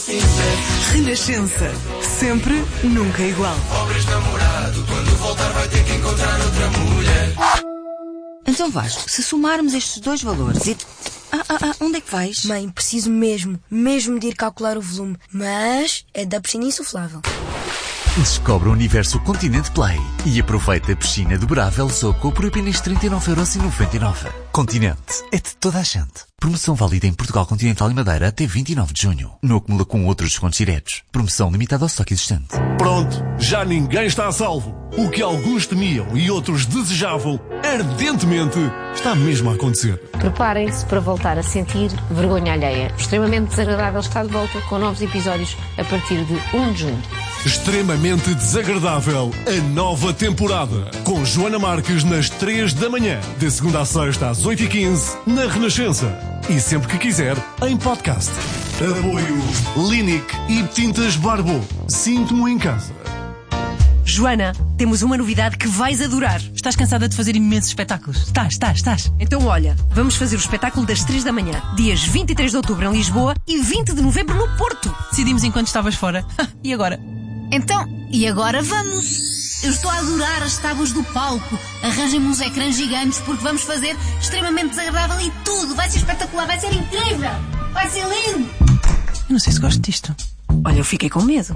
Renascença. Sempre, nunca igual. Pobres namorado, quando voltar vai ter que encontrar outra mulher. Então Vasco, se somarmos estes dois valores e... onde é que vais? Mãe, preciso mesmo de ir calcular o volume. Mas é da piscina insuflável. Descobre o universo Continente Play e aproveita a piscina dobrável Zoco por apenas 39,99€. Continente é de toda a gente. Promoção válida em Portugal Continental e Madeira até 29 de junho. Não acumula com outros descontos diretos. Promoção limitada ao estoque existente. Pronto, já ninguém está a salvo. O que alguns temiam e outros desejavam ardentemente está mesmo a acontecer. Preparem-se para voltar a sentir vergonha alheia. Extremamente Desagradável está de volta com novos episódios a partir de 1 de junho. Extremamente Desagradável, a nova temporada. Com Joana Marques nas 3 da manhã, de segunda a sexta às 8h15, na Renascença. E sempre que quiser, em podcast. Apoio Linic e Tintas Barbo. Sinto-me em casa. Joana, temos uma novidade que vais adorar. Estás cansada de fazer imensos espetáculos? Estás. Então olha, vamos fazer o espetáculo das 3 da manhã. Dias 23 de outubro em Lisboa e 20 de novembro no Porto. Decidimos enquanto estavas fora. E agora? Então, e agora vamos? Eu estou a adorar as tábuas do palco. Arranjem-me uns ecrãs gigantes porque vamos fazer Extremamente Desagradável e tudo. Vai ser espetacular, vai ser incrível. Vai ser lindo. Eu não sei se gosto disto. Olha, eu fiquei com medo.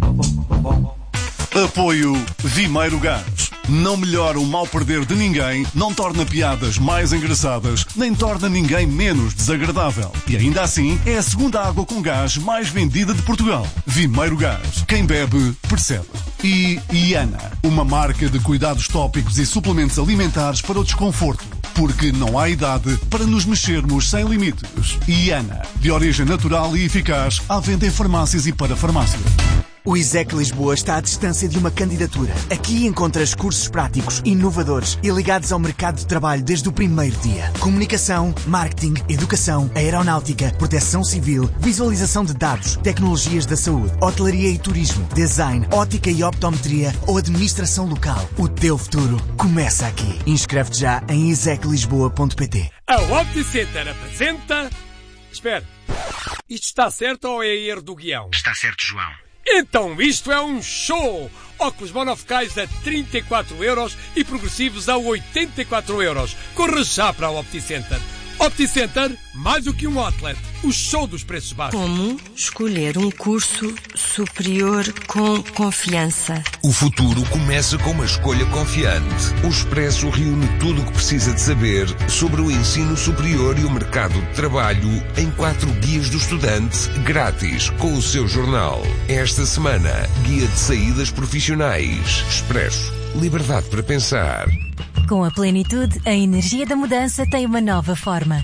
Apoio Vimeiro Gás. Não melhora o mal perder de ninguém, não torna piadas mais engraçadas, nem torna ninguém menos desagradável. E ainda assim, é a segunda água com gás mais vendida de Portugal. Vimeiro Gás. Quem bebe, percebe. E Iana, uma marca de cuidados tópicos e suplementos alimentares para o desconforto. Porque não há idade para nos mexermos sem limites. Iana, de origem natural e eficaz, à venda em farmácias e para farmácias. O ISEC Lisboa está à distância de uma candidatura. Aqui encontras cursos práticos, inovadores e ligados ao mercado de trabalho desde o primeiro dia. Comunicação, marketing, educação, aeronáutica, proteção civil, visualização de dados, tecnologias da saúde, hotelaria e turismo, design, ótica e optometria ou administração local. O teu futuro começa aqui. Inscreve-te já em iseclisboa.pt. A OptiCenter apresenta... Espera, isto está certo ou é erro do guião? Está certo, João. Então isto é um show! Óculos monofocais a 34€ e progressivos a 84€. Corra já para a OptiCenter. OptiCenter, mais do que um outlet. O show dos preços baixos. Como escolher um curso superior com confiança? O futuro começa com uma escolha confiante. O Expresso reúne tudo o que precisa de saber sobre o ensino superior e o mercado de trabalho em 4 guias do estudante, grátis, com o seu jornal. Esta semana, guia de saídas profissionais. Expresso. Liberdade para pensar. Com a plenitude, a energia da mudança tem uma nova forma.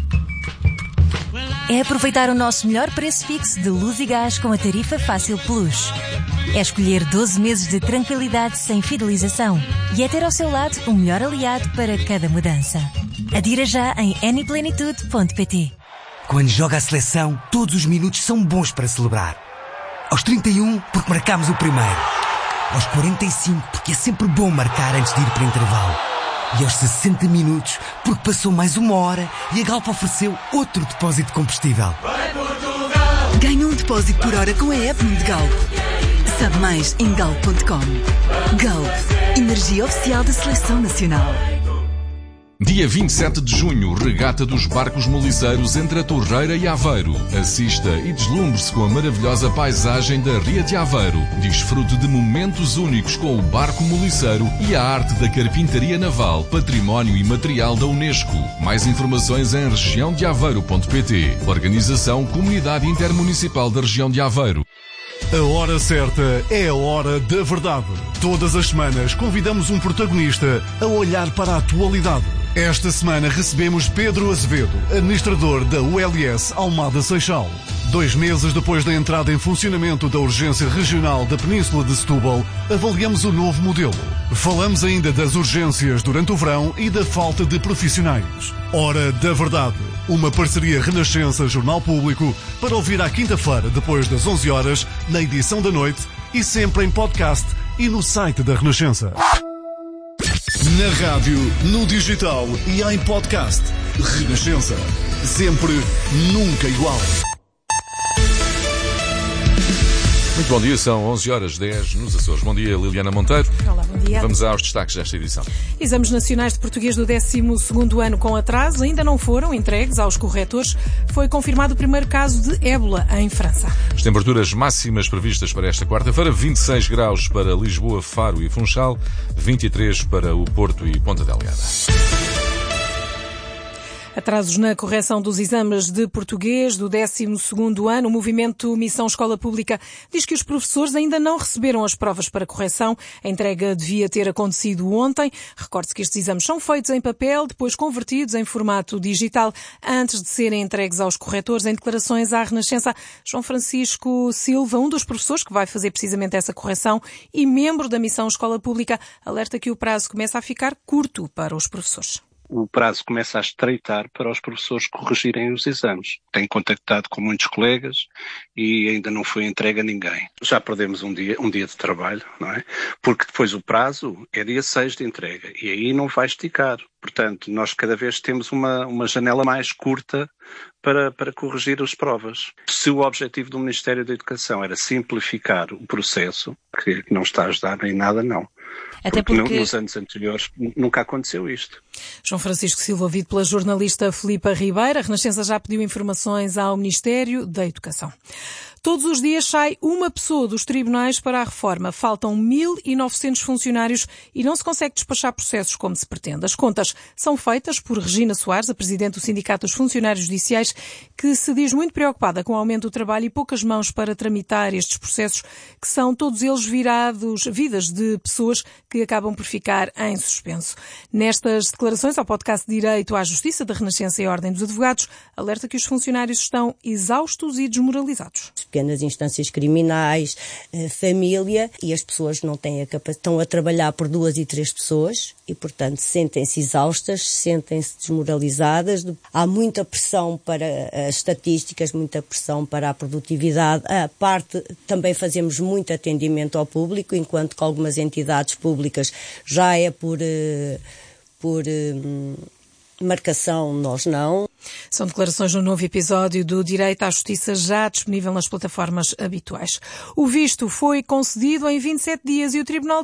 É aproveitar o nosso melhor preço fixo de luz e gás com a tarifa Fácil Plus. É escolher 12 meses de tranquilidade sem fidelização. E é ter ao seu lado o melhor aliado para cada mudança. Adira já em anyplenitude.pt. Quando joga a seleção, todos os minutos são bons para celebrar. Aos 31, porque marcámos o primeiro. Aos 45, porque é sempre bom marcar antes de ir para o intervalo. E aos 60 minutos, porque passou mais uma hora e a Galp ofereceu outro depósito de combustível. Ganha um depósito por hora com a app de Galp. Sabe mais em galp.com. Galp, energia oficial da Seleção Nacional. Dia 27 de junho, regata dos barcos moliceiros entre a Torreira e Aveiro. Assista e deslumbre-se com a maravilhosa paisagem da Ria de Aveiro. Desfrute de momentos únicos com o barco moliceiro e a arte da carpintaria naval, património e material da Unesco. Mais informações em regiãodeaveiro.pt. Organização Comunidade Intermunicipal da Região de Aveiro. A hora certa é a hora da verdade. Todas as semanas convidamos um protagonista a olhar para a atualidade. Esta semana recebemos Pedro Azevedo, administrador da ULS Almada Seixal. 2 meses depois da entrada em funcionamento da Urgência Regional da Península de Setúbal, avaliamos o novo modelo. Falamos ainda das urgências durante o verão e da falta de profissionais. Hora da Verdade, uma parceria Renascença Jornal Público para ouvir à quinta-feira, depois das 11 horas, na edição da noite e sempre em podcast e no site da Renascença. Na rádio, no digital e em podcast. Renascença. Sempre, nunca igual. Muito bom dia, são 11h10 nos Açores. Bom dia, Liliana Monteiro. Olá, bom dia. Vamos aos destaques desta edição. Exames nacionais de português do 12º ano com atraso ainda não foram entregues aos corretores. Foi confirmado o primeiro caso de ébola em França. As temperaturas máximas previstas para esta quarta-feira: 26 graus para Lisboa, Faro e Funchal, 23 para o Porto e Ponta Delgada. Atrasos na correção dos exames de português do 12º ano. O movimento Missão Escola Pública diz que os professores ainda não receberam as provas para correção. A entrega devia ter acontecido ontem. Recorde-se que estes exames são feitos em papel, depois convertidos em formato digital, antes de serem entregues aos corretores. Em declarações à Renascença, João Francisco Silva, um dos professores que vai fazer precisamente essa correção e membro da Missão Escola Pública, alerta que o prazo começa a ficar curto para os professores. O prazo começa a estreitar para os professores corrigirem os exames. Tenho contactado com muitos colegas e ainda não foi entregue a ninguém. Já perdemos um dia de trabalho, não é? Porque depois o prazo é dia 6 de entrega e aí não vai esticar. Portanto, nós cada vez temos uma janela mais curta para corrigir as provas. Se o objetivo do Ministério da Educação era simplificar o processo, que não está a ajudar em nada, não. Até porque nos anos anteriores nunca aconteceu isto. João Francisco Silva, ouvido pela jornalista Filipa Ribeiro. A Renascença já pediu informações ao Ministério da Educação. Todos os dias sai uma pessoa dos tribunais para a reforma. Faltam 1.900 funcionários e não se consegue despachar processos como se pretende. As contas são feitas por Regina Soares, a presidente do Sindicato dos Funcionários Judiciais, que se diz muito preocupada com o aumento do trabalho e poucas mãos para tramitar estes processos, que são todos eles vidas de pessoas que acabam por ficar em suspenso. Nestas declarações ao podcast Direito à Justiça da Renascença e Ordem dos Advogados, alerta que os funcionários estão exaustos e desmoralizados. Pequenas instâncias criminais, família, e as pessoas não têm a capacidade, estão a trabalhar por 2 e 3 pessoas e, portanto, sentem-se exaustas, sentem-se desmoralizadas. Há muita pressão para as estatísticas, muita pressão para a produtividade. A parte, também fazemos muito atendimento ao público, enquanto que algumas entidades públicas já é por marcação, nós não. São declarações no novo episódio do Direito à Justiça, já disponível nas plataformas habituais. O visto foi concedido em 27 dias e o Tribunal